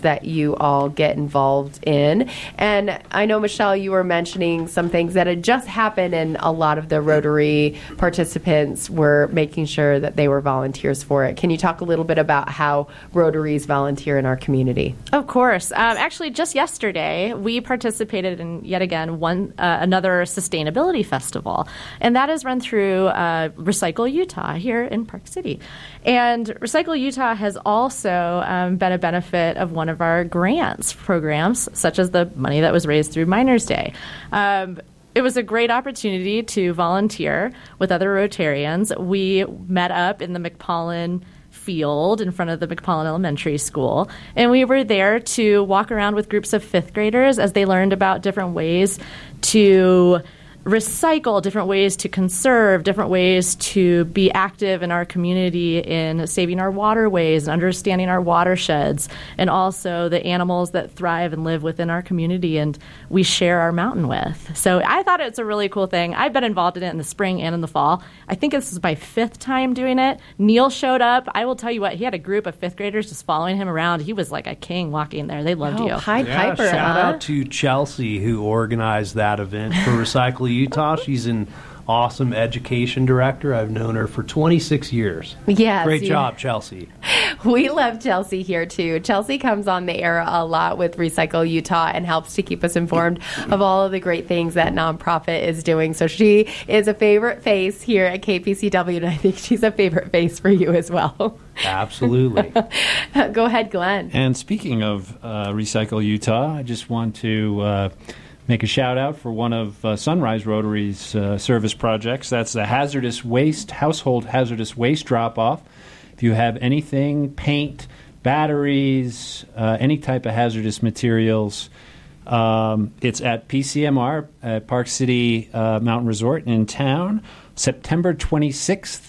that you all get involved in. And I know, Michelle, you were mentioning some things that had just happened, and a lot of the Rotary participants were making sure that they were volunteers for it. Can you talk a little bit about how Rotaries volunteer in our community? Of course. Actually, just yesterday, we participated in, yet again, another sustainability festival. And that is run through Recycle Utah here in Park City. And Recycle Utah has also been a benefit of one of our grants programs, such as the money that was raised through Miners Day. It was a great opportunity to volunteer with other Rotarians. We met up in the McPaulin field in front of the McPaulin Elementary School, and we were there to walk around with groups of fifth graders as they learned about different ways to recycle, different ways to conserve, different ways to be active in our community in saving our waterways and understanding our watersheds, and also the animals that thrive and live within our community and we share our mountain with. So I thought it's a really cool thing. I've been involved in it in the spring and in the fall. I think this is my 5th time doing it. Neil showed up. I will tell you what, he had a group of 5th graders just following him around. He was like a king walking there. They loved you. Pied Piper, shout out to Chelsea, who organized that event for Recycle Utah. She's an awesome education director. I've known her for 26 years. Yes. Great job, Chelsea. We love Chelsea here, too. Chelsea comes on the air a lot with Recycle Utah and helps to keep us informed of all of the great things that nonprofit is doing. So she is a favorite face here at KPCW, and I think she's a favorite face for you as well. Absolutely. Go ahead, Glenn. And speaking of Recycle Utah, I just want to make a shout out for one of Sunrise Rotary's service projects. That's the household hazardous waste drop off. If you have anything, paint, batteries, any type of hazardous materials, it's at PCMR at Park City Mountain Resort in town, September 26th.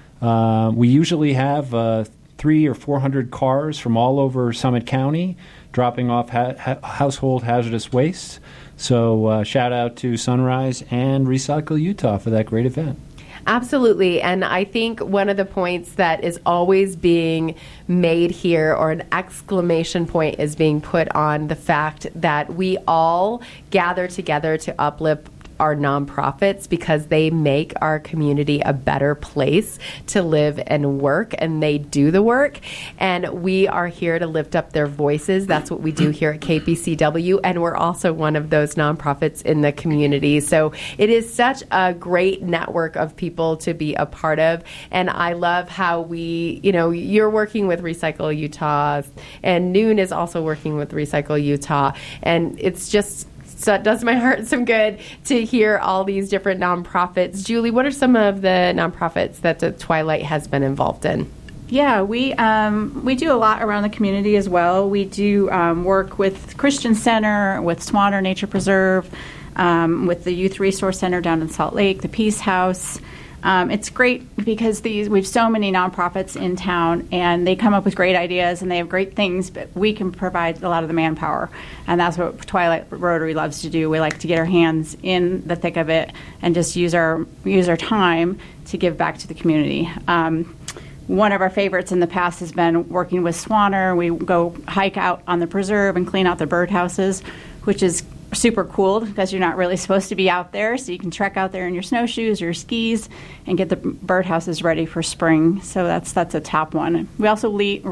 We usually have 300 or 400 cars from all over Summit County dropping off household hazardous waste. So shout out to Sunrise and Recycle Utah for that great event. Absolutely. And I think one of the points that is always being made here, or an exclamation point is being put on the fact that we all gather together to uplift our nonprofits because they make our community a better place to live and work, and they do the work. And we are here to lift up their voices. That's what we do here at KPCW, and we're also one of those nonprofits in the community. So it is such a great network of people to be a part of, and I love how you're working with Recycle Utah, and Noon is also working with Recycle Utah, and it's just so it does my heart some good to hear all these different nonprofits. Julie, what are some of the nonprofits that the Twilight has been involved in? Yeah, we do a lot around the community as well. We do work with Christian Center, with Swanner Nature Preserve, with the Youth Resource Center down in Salt Lake, the Peace House. It's great because we have so many nonprofits in town, and they come up with great ideas and they have great things, but we can provide a lot of the manpower, and that's what Twilight Rotary loves to do. We like to get our hands in the thick of it and just use our time to give back to the community. One of our favorites in the past has been working with Swanner. We go hike out on the preserve and clean out the birdhouses, which is super cool because you're not really supposed to be out there, so you can trek out there in your snowshoes or your skis and get the birdhouses ready for spring. So that's a top one. We also read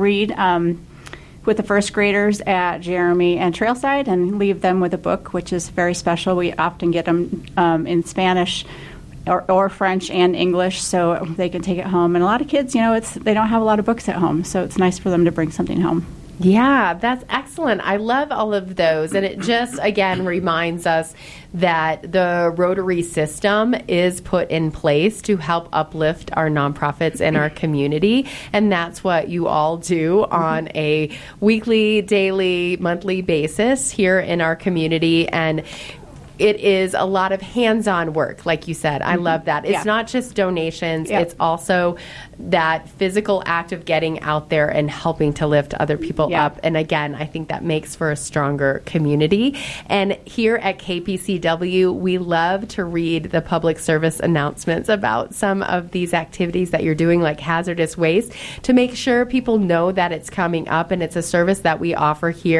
with the first graders at Jeremy and Trailside and leave them with a book, which is very special. We often get them in Spanish or French and English, so they can take it home. And a lot of kids, they don't have a lot of books at home, so it's nice for them to bring something home. Yeah, that's excellent. I love all of those. And it just, again, reminds us that the Rotary system is put in place to help uplift our nonprofits in our community. And that's what you all do on a weekly, daily, monthly basis here in our community. And it is a lot of hands-on work, like you said. I love that. It's Yeah. not just donations. Yeah. It's also that physical act of getting out there and helping to lift other people Yeah. up. And again, I think that makes for a stronger community. And here at KPCW, we love to read the public service announcements about some of these activities that you're doing, like hazardous waste, to make sure people know that it's coming up, and it's a service that we offer here